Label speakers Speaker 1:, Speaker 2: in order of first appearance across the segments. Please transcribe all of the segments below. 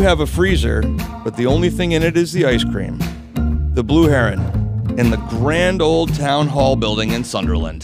Speaker 1: have a freezer, but the only thing in it is the ice cream. The Blue Heron, in the grand old town hall building in Sunderland.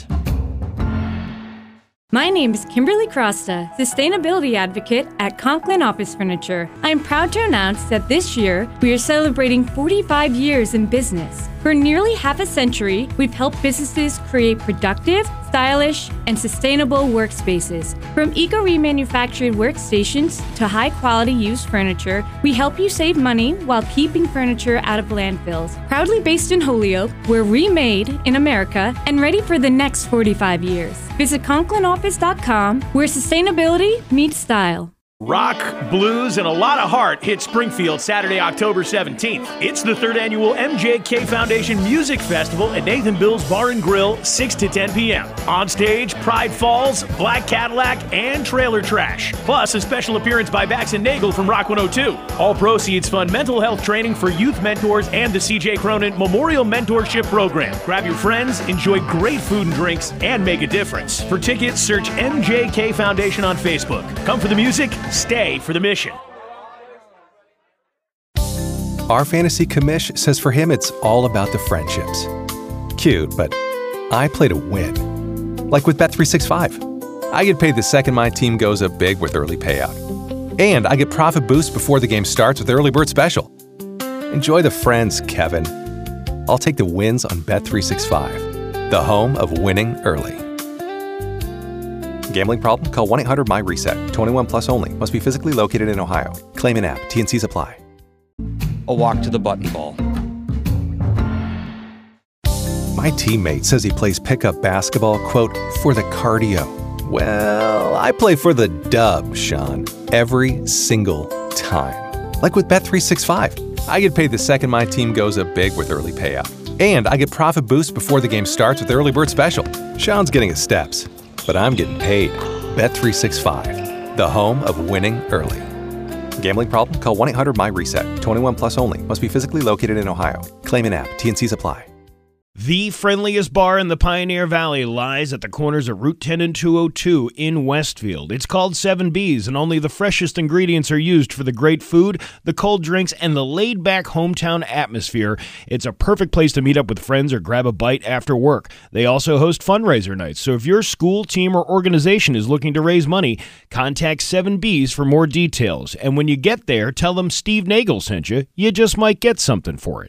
Speaker 2: My name is Kimberly Crosta, Sustainability Advocate at Conklin Office Furniture. I am proud to announce that this year we are celebrating 45 years in business. For nearly half a century, we've helped businesses create productive, stylish, and sustainable workspaces. From eco-remanufactured workstations to high-quality used furniture, we help you save money while keeping furniture out of landfills. Proudly based in Holyoke, we're remade in America and ready for the next 45 years. Visit ConklinOffice.com, where sustainability meets style.
Speaker 3: Rock, blues, and a lot of heart hit Springfield Saturday, October 17th. It's the 3rd annual MJK Foundation Music Festival at Nathan Bill's Bar and Grill, 6 to 10 p.m. On stage, Pride Falls, Black Cadillac, and Trailer Trash. Plus, a special appearance by Bax and Nagel from Rock 102. All proceeds fund mental health training for youth mentors and the C.J. Cronin Memorial Mentorship Program. Grab your friends, enjoy great food and drinks, and make a difference. For tickets, search MJK Foundation on Facebook. Come for the music, stay for the mission.
Speaker 4: Our fantasy commish says for him it's all about the friendships. Cute, but I play to win. Like with Bet365. I get paid the second my team goes up big with early payout. And I get profit boost before the game starts with Early Bird Special. Enjoy the friends, Kevin. I'll take the wins on Bet365, the home of winning early. Gambling problem? Call 1-800-MY-RESET. 21 plus only. Must be physically located in Ohio. Claim in app. T&Cs apply.
Speaker 1: A walk to the button ball.
Speaker 4: My teammate says he plays pickup basketball, quote, for the cardio. Well, I play for the dub, Sean. Every single time. Like with Bet365. I get paid the second my team goes up big with early payout. And I get profit boost before the game starts with Early Bird Special. Sean's getting his steps, but I'm getting paid. Bet365, the home of winning early. Gambling problem? Call 1-800-MY-RESET. 21 plus only. Must be physically located in Ohio. Claim in app. T&Cs apply.
Speaker 3: The friendliest bar in the Pioneer Valley lies at the corners of Route 10 and 202 in Westfield. It's called 7B's, and only the freshest ingredients are used for the great food, the cold drinks, and the laid-back hometown atmosphere. It's a perfect place to meet up with friends or grab a bite after work. They also host fundraiser nights, so if your school, team, or organization is looking to raise money, contact 7B's for more details. And when you get there, tell them Steve Nagel sent you. You just might get something for it.